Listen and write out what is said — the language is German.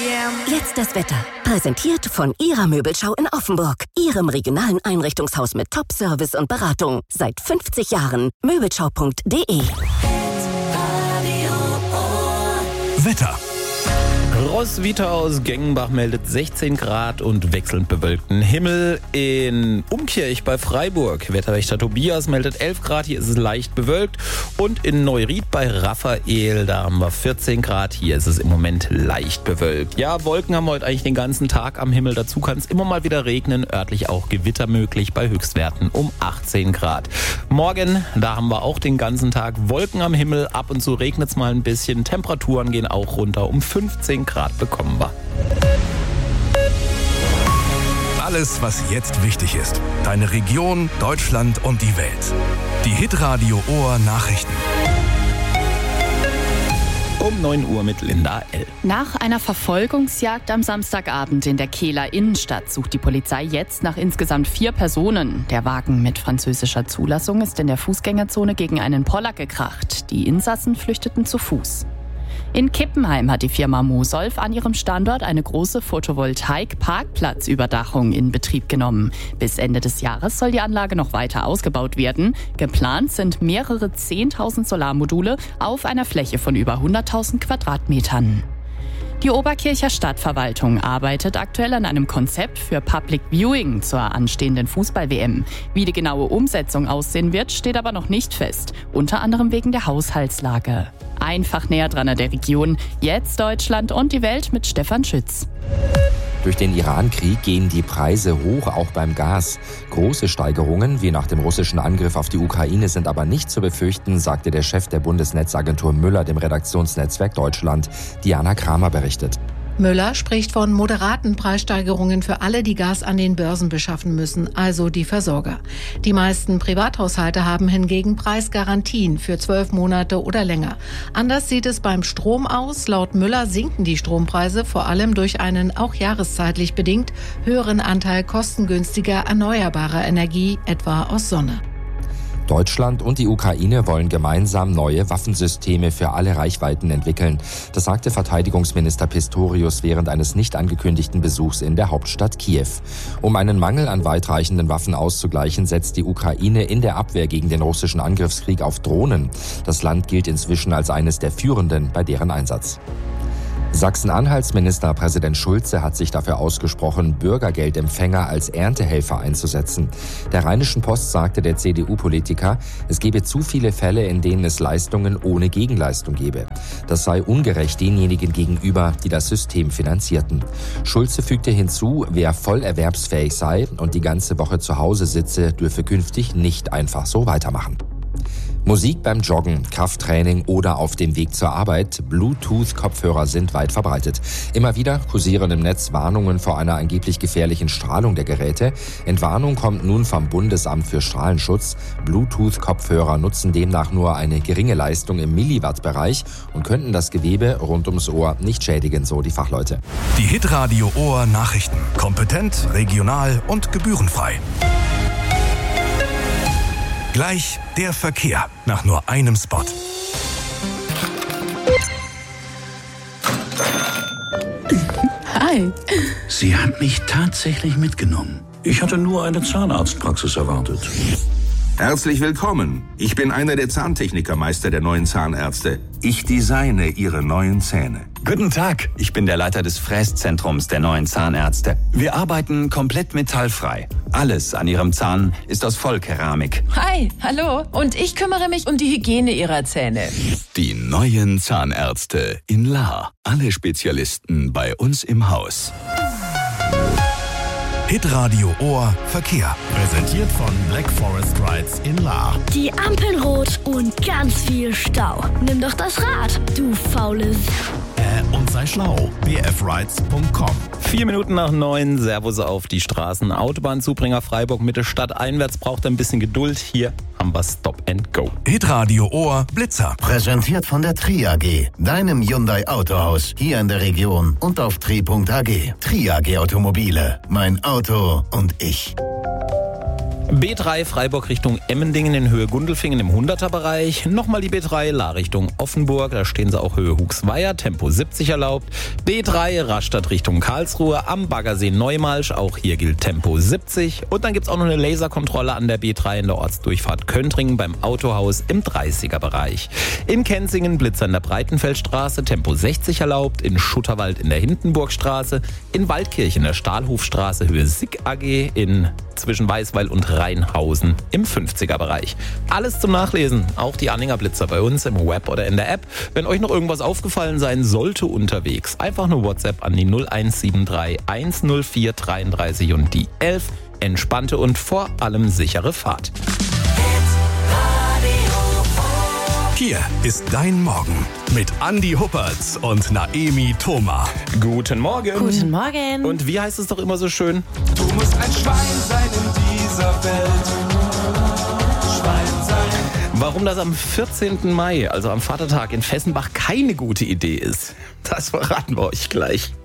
Jetzt das Wetter. Präsentiert von Ihrer Möbelschau in Offenburg. Ihrem regionalen Einrichtungshaus mit Top-Service und Beratung. Seit 50 Jahren. Möbelschau.de. Wetter. Roswitha aus Gengenbach meldet 16 Grad und wechselnd bewölkten Himmel. In Umkirch bei Freiburg, Wetterwächter Tobias meldet 11 Grad, hier ist es leicht bewölkt. Und in Neuried bei Raphael, da haben wir 14 Grad, hier ist es im Moment leicht bewölkt. Ja, Wolken haben wir heute eigentlich den ganzen Tag am Himmel, dazu kann es immer mal wieder regnen, örtlich auch Gewitter möglich bei Höchstwerten um 18 Grad. Morgen, da haben wir auch den ganzen Tag Wolken am Himmel, ab und zu regnet es mal ein bisschen, Temperaturen gehen auch runter, um 15 Grad bekommen wir. Alles, was jetzt wichtig ist. Deine Region, Deutschland und die Welt. Die Hitradio Ohr Nachrichten. Um 9 Uhr mit Linda L. Nach einer Verfolgungsjagd am Samstagabend in der Kehler Innenstadt sucht die Polizei jetzt nach insgesamt 4 Personen. Der Wagen mit französischer Zulassung ist in der Fußgängerzone gegen einen Polack gekracht. Die Insassen flüchteten zu Fuß. In Kippenheim hat die Firma Mosolf an ihrem Standort eine große Photovoltaik-Parkplatzüberdachung in Betrieb genommen. Bis Ende des Jahres soll die Anlage noch weiter ausgebaut werden. Geplant sind mehrere 10.000 Solarmodule auf einer Fläche von über 100.000 Quadratmetern. Die Oberkircher Stadtverwaltung arbeitet aktuell an einem Konzept für Public Viewing zur anstehenden Fußball-WM. Wie die genaue Umsetzung aussehen wird, steht aber noch nicht fest. Unter anderem wegen der Haushaltslage. Einfach näher dran an der Region. Jetzt Deutschland und die Welt mit Stefan Schütz. Durch den Iran-Krieg gehen die Preise hoch, auch beim Gas. Große Steigerungen wie nach dem russischen Angriff auf die Ukraine sind aber nicht zu befürchten, sagte der Chef der Bundesnetzagentur Müller dem Redaktionsnetzwerk Deutschland. Diana Kramer berichtet. Müller spricht von moderaten Preissteigerungen für alle, die Gas an den Börsen beschaffen müssen, also die Versorger. Die meisten Privathaushalte haben hingegen Preisgarantien für 12 Monate oder länger. Anders sieht es beim Strom aus. Laut Müller sinken die Strompreise vor allem durch einen auch jahreszeitlich bedingt höheren Anteil kostengünstiger erneuerbarer Energie, etwa aus Sonne. Deutschland und die Ukraine wollen gemeinsam neue Waffensysteme für alle Reichweiten entwickeln. Das sagte Verteidigungsminister Pistorius während eines nicht angekündigten Besuchs in der Hauptstadt Kiew. Um einen Mangel an weitreichenden Waffen auszugleichen, setzt die Ukraine in der Abwehr gegen den russischen Angriffskrieg auf Drohnen. Das Land gilt inzwischen als eines der führenden bei deren Einsatz. Sachsen-Anhalts Ministerpräsident Schulze hat sich dafür ausgesprochen, Bürgergeldempfänger als Erntehelfer einzusetzen. Der Rheinischen Post sagte der CDU-Politiker, es gebe zu viele Fälle, in denen es Leistungen ohne Gegenleistung gebe. Das sei ungerecht denjenigen gegenüber, die das System finanzierten. Schulze fügte hinzu, wer voll erwerbsfähig sei und die ganze Woche zu Hause sitze, dürfe künftig nicht einfach so weitermachen. Musik beim Joggen, Krafttraining oder auf dem Weg zur Arbeit. Bluetooth-Kopfhörer sind weit verbreitet. Immer wieder kursieren im Netz Warnungen vor einer angeblich gefährlichen Strahlung der Geräte. Entwarnung kommt nun vom Bundesamt für Strahlenschutz. Bluetooth-Kopfhörer nutzen demnach nur eine geringe Leistung im Milliwatt-Bereich und könnten das Gewebe rund ums Ohr nicht schädigen, so die Fachleute. Die Hitradio Ohr Nachrichten. Kompetent, regional und gebührenfrei. Gleich der Verkehr nach nur einem Spot. Hi. Sie hat mich tatsächlich mitgenommen. Ich hatte nur eine Zahnarztpraxis erwartet. Herzlich willkommen. Ich bin einer der Zahntechnikermeister der neuen Zahnärzte. Ich designe Ihre neuen Zähne. Guten Tag, ich bin der Leiter des Fräszentrums der neuen Zahnärzte. Wir arbeiten komplett metallfrei. Alles an Ihrem Zahn ist aus Vollkeramik. Hi, hallo. Und ich kümmere mich um die Hygiene Ihrer Zähne. Die neuen Zahnärzte in Lahr. Alle Spezialisten bei uns im Haus. Hitradio Ohr Verkehr. Präsentiert von Black Forest Rides in Lahr. Die Ampeln rot und ganz viel Stau. Nimm doch das Rad, du faules. Und sei schlau. bfrides.com. 4 Minuten nach 9, Servus auf die Straßen. Autobahnzubringer Freiburg Mitte Stadt einwärts braucht ein bisschen Geduld. Hier haben wir Stop and Go. Hitradio Ohr Blitzer. Präsentiert von der Tri AG, deinem Hyundai Autohaus, hier in der Region und auf tri.ag. Tri AG Automobile, mein Auto und ich. B3 Freiburg Richtung Emmendingen in Höhe Gundelfingen im 100er-Bereich. Nochmal die B3 La Richtung Offenburg, da stehen sie auch Höhe Huxweier, Tempo 70 erlaubt. B3 Rastatt Richtung Karlsruhe am Baggersee Neumalsch, auch hier gilt Tempo 70. Und dann gibt's auch noch eine Laserkontrolle an der B3 in der Ortsdurchfahrt Köntringen beim Autohaus im 30er-Bereich. In Kenzingen Blitzer in der Breitenfeldstraße, Tempo 60 erlaubt. In Schutterwald in der Hindenburgstraße. In Waldkirch in der Stahlhofstraße Höhe Sick AG. Zwischen Weißweil und Rheinhausen im 50er-Bereich. Alles zum Nachlesen, auch die Anhänger Blitzer bei uns im Web oder in der App. Wenn euch noch irgendwas aufgefallen sein sollte unterwegs, einfach eine WhatsApp an die 0173 104 33 und die 11. Entspannte und vor allem sichere Fahrt. Hier ist dein Morgen mit Andi Huppertz und Naemi Thoma. Guten Morgen. Guten Morgen. Und wie heißt es doch immer so schön? Du musst ein Schwein sein in dieser Welt. Schwein sein. Warum das am 14. Mai, also am Vatertag in Fessenbach, keine gute Idee ist, das verraten wir euch gleich.